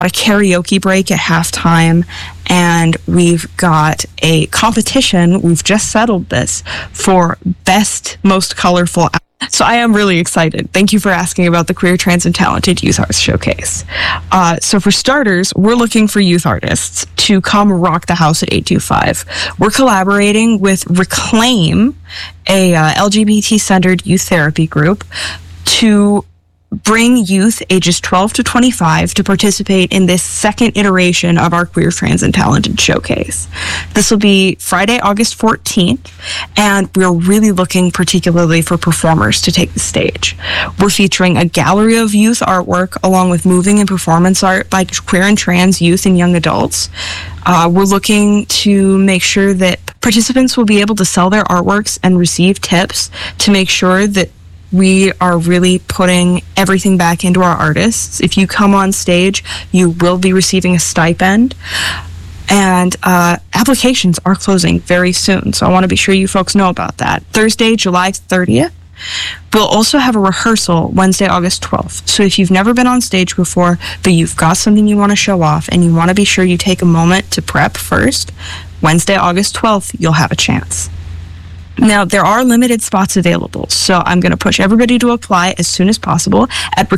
a karaoke break at halftime, and we've got a competition. We've just settled this for best, most colorful. So I am really excited. Thank you for asking about the Queer, Trans, and Talented Youth Arts Showcase. So for starters, we're looking for youth artists to come rock the house at 825. We're collaborating with Reclaim, a LGBT-centered youth therapy group, to bring youth ages 12 to 25 to participate in this second iteration of our Queer, Trans, and Talented Showcase. This will be Friday, August 14th, and we're really looking particularly for performers to take the stage. We're featuring a gallery of youth artwork along with moving and performance art by queer and trans youth and young adults. We're looking to make sure that participants will be able to sell their artworks and receive tips to make sure that we are really putting everything back into our artists. If you come on stage, you will be receiving a stipend. And applications are closing very soon, so I want to be sure you folks know about that. Thursday, July 30th. We'll also have a rehearsal Wednesday, August 12th. So if you've never been on stage before, but you've got something you want to show off and you want to be sure you take a moment to prep first, Wednesday, August 12th, you'll have a chance. Now, there are limited spots available, so I'm going to push everybody to apply as soon as possible at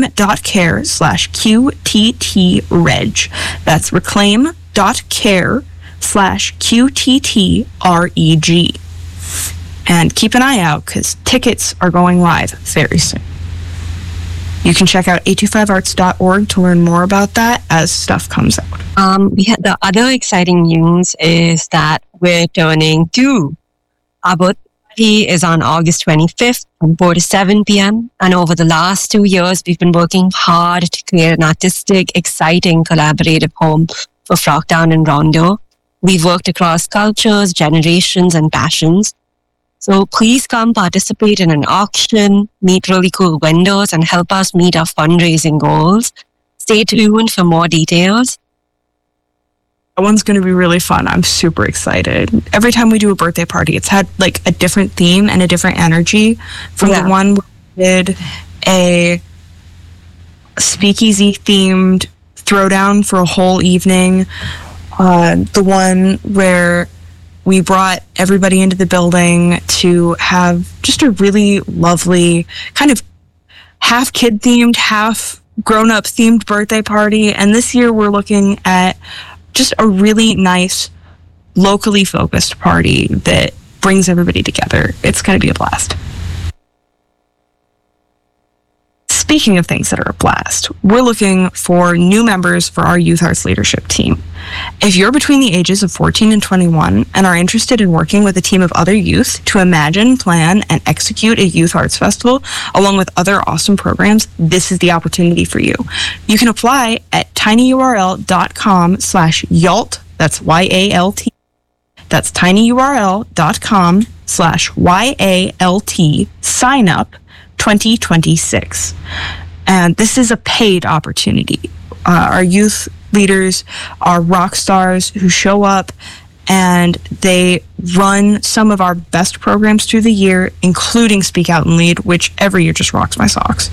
reclaim.care/QTTReg. That's reclaim.care/QTTREG. And keep an eye out, because tickets are going live very soon. You can check out 825arts.org to learn more about that as stuff comes out. We had the other exciting news is that we're turning 2. Our birthday party is on August 25th from 4 to 7 p.m. And over the last 2 years, we've been working hard to create an artistic, exciting, collaborative home for Frogtown and Rondo. We've worked across cultures, generations, and passions. So please come participate in an auction, meet really cool vendors, and help us meet our fundraising goals. Stay tuned for more details. That one's going to be really fun. I'm super excited. Every time we do a birthday party, it's had like a different theme and a different energy. From the one we did a speakeasy themed throwdown for a whole evening. The one where we brought everybody into the building to have just a really lovely kind of half kid themed, half grown up themed birthday party. And this year we're looking at just a really nice, locally focused party that brings everybody together. It's going to be a blast. Speaking of things that are a blast, we're looking for new members for our Youth Arts Leadership team. If you're between the ages of 14 and 21 and are interested in working with a team of other youth to imagine, plan, and execute a youth arts festival, along with other awesome programs, this is the opportunity for you. You can apply at tinyurl.com/YALT, that's YALT. That's tinyurl.com/YALT, sign up 2026. And this is a paid opportunity. Our youth leaders are rock stars who show up and they run some of our best programs through the year, including Speak Out and Lead, which every year just rocks my socks.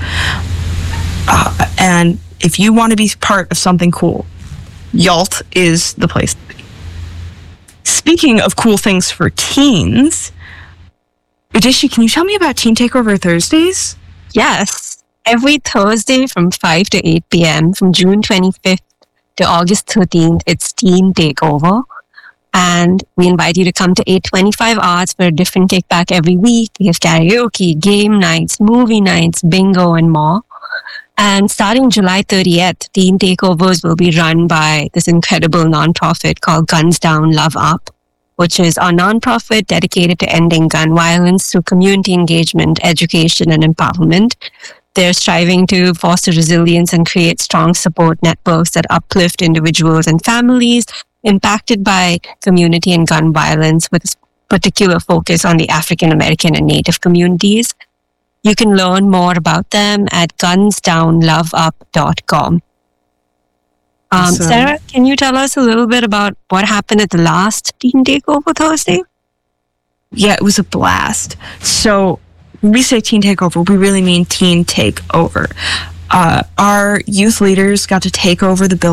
And if you want to be part of something cool, YALT is the place to be. Speaking of cool things for teens, Adishi, can you tell me about Teen Takeover Thursdays? Yes. Every Thursday from 5 to 8 p.m. from June 25th to August 13th, it's Teen Takeover. And we invite you to come to 825 Arts for a different kickback every week. We have karaoke, game nights, movie nights, bingo, and more. And starting July 30th, Teen Takeovers will be run by this incredible nonprofit called Guns Down, Love Up, which is our nonprofit dedicated to ending gun violence through community engagement, education, and empowerment. They're striving to foster resilience and create strong support networks that uplift individuals and families impacted by community and gun violence, with a particular focus on the African American and Native communities. You can learn more about them at gunsdownloveup.com. Awesome. Sarah, can you tell us a little bit about what happened at the last Teen Takeover Thursday? Yeah, it was a blast. So when we say Teen Takeover, we really mean Teen Takeover. our youth leaders got to take over the building.